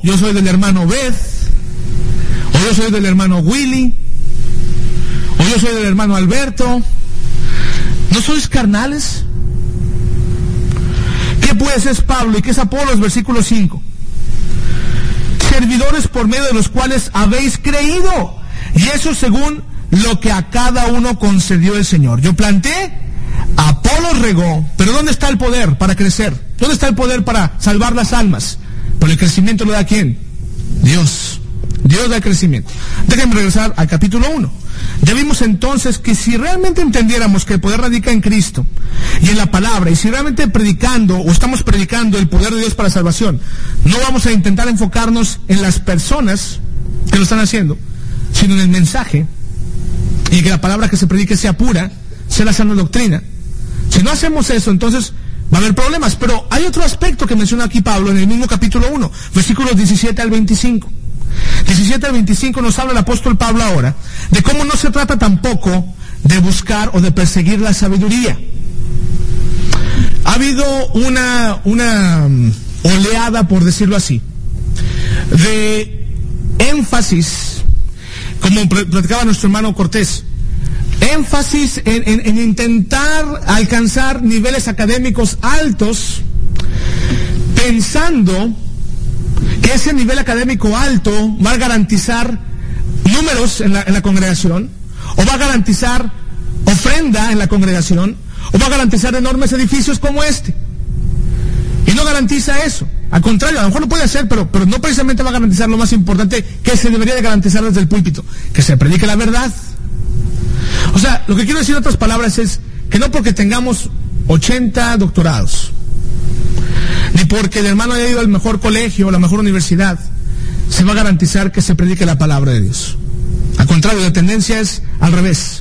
yo soy del hermano Beth, o yo soy del hermano Willy, o yo soy del hermano Alberto. ¿No sois carnales? ¿Qué pues es Pablo y qué es Apolos? Versículo 5. Servidores por medio de los cuales habéis creído, y eso según lo que a cada uno concedió el Señor. Yo planté, Apolos regó, pero ¿dónde está el poder para crecer? ¿Dónde está el poder para salvar las almas? Pero el crecimiento lo da ¿quién? Dios. Dios da el crecimiento. Déjenme regresar al capítulo 1. Ya vimos entonces que si realmente entendiéramos que el poder radica en Cristo y en la palabra, y si realmente predicando o estamos predicando el poder de Dios para salvación, no vamos a intentar enfocarnos en las personas que lo están haciendo, sino en el mensaje, y que la palabra que se predique sea pura, sea la sana doctrina. Si no hacemos eso, entonces va a haber problemas. Pero hay otro aspecto que menciona aquí Pablo en el mismo capítulo 1, versículos 17 al 25. 17 al 25 nos habla el apóstol Pablo ahora de cómo no se trata tampoco de buscar o de perseguir la sabiduría. Ha habido una oleada, por decirlo así, de énfasis, como platicaba nuestro hermano Cortés, énfasis en intentar alcanzar niveles académicos altos, pensando que ese nivel académico alto va a garantizar números en la congregación, o va a garantizar ofrenda en la congregación, o va a garantizar enormes edificios como este. Y no garantiza eso. Al contrario, a lo mejor lo puede hacer, pero no precisamente va a garantizar lo más importante que se debería de garantizar desde el púlpito, que se predique la verdad. O sea, lo que quiero decir en otras palabras es que no porque tengamos 80 doctorados, ni porque el hermano haya ido al mejor colegio o la mejor universidad, se va a garantizar que se predique la palabra de Dios. Al contrario, la tendencia es al revés.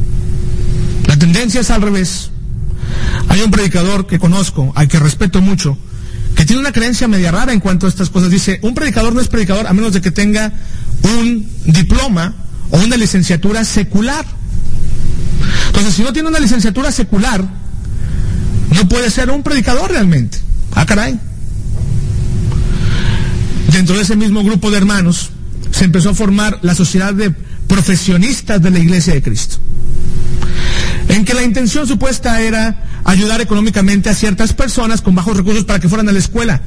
La tendencia es al revés. Hay un predicador que conozco, al que respeto mucho, que tiene una creencia media rara en cuanto a estas cosas. Dice, un predicador no es predicador a menos de que tenga un diploma o una licenciatura secular. Entonces, si no tiene una licenciatura secular, no puede ser un predicador realmente. Ah, caray. Dentro de ese mismo grupo de hermanos se empezó a formar la sociedad de profesionistas de la Iglesia de Cristo, en que la intención supuesta era ayudar económicamente a ciertas personas con bajos recursos para que fueran a la escuela.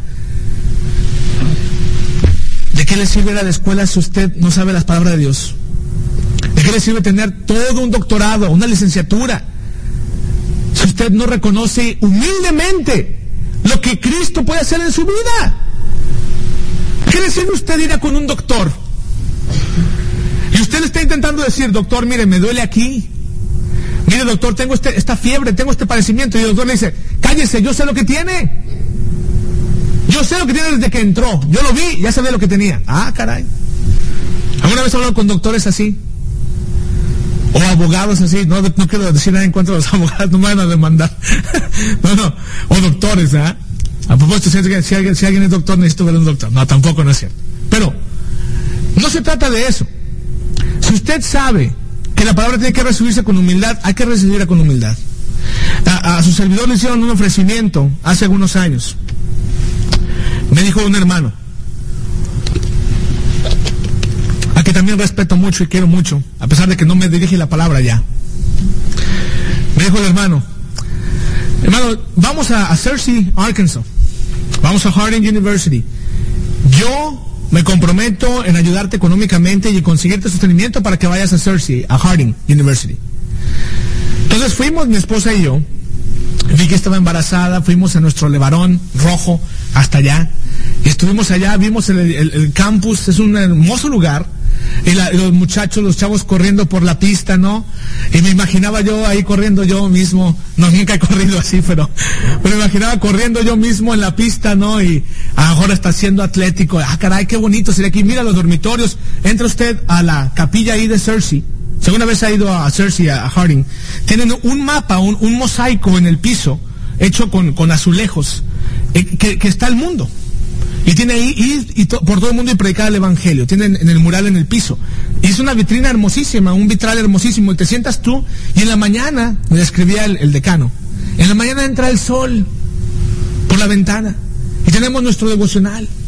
¿De qué le sirve ir a la escuela si usted no sabe las palabras de Dios? ¿De qué le sirve tener todo un doctorado, una licenciatura, si usted no reconoce humildemente lo que Cristo puede hacer en su vida? ¿Qué le sirve usted ir a con un doctor? Y usted le está intentando decir, doctor, mire, me duele aquí. Mire, doctor, tengo esta fiebre, tengo este padecimiento. Y el doctor le dice, cállese, yo sé lo que tiene. Yo sé lo que tiene desde que entró. Yo lo vi, ya sabía lo que tenía. Ah, caray. ¿Alguna vez he hablado con doctores así? O abogados así. No quiero decir nada en contra de los abogados, no me van a demandar. No. O doctores, ¿ah? A propósito, si alguien es doctor, necesito ver a un doctor. No, tampoco no es cierto. Pero no se trata de eso. Si usted sabe que la palabra tiene que recibirse con humildad, hay que recibirla con humildad. A su servidor le hicieron un ofrecimiento hace algunos años. Me dijo un hermano, a que también respeto mucho y quiero mucho, a pesar de que no me dirige la palabra ya. Me dijo el hermano, vamos a Searcy, Arkansas. Vamos a Harding University. Yo me comprometo en ayudarte económicamente y conseguirte sostenimiento para que vayas a Searcy, a Harding University. Entonces fuimos, mi esposa y yo. Vi que estaba embarazada, fuimos en nuestro Levarón rojo hasta allá. Y estuvimos allá, vimos el campus, es un hermoso lugar. Y los muchachos, los chavos corriendo por la pista, ¿no? Y me imaginaba yo ahí corriendo yo mismo, no, nunca he corrido así, pero me imaginaba corriendo yo mismo en la pista, ¿no? Y ahora está siendo atlético. Ah, caray, qué bonito sería aquí. Mira los dormitorios. Entra usted a la capilla ahí de Searcy. Si alguna vez ha ido a Searcy, a Harding, tienen un mapa, un mosaico en el piso, hecho con azulejos, que está el mundo. Y tiene ahí ir por todo el mundo y predicar el evangelio. Tienen en el mural en el piso. Y es una vitrina hermosísima, un vitral hermosísimo. Y te sientas tú, y en la mañana, me describía el decano, en la mañana entra el sol por la ventana. Y tenemos nuestro devocional.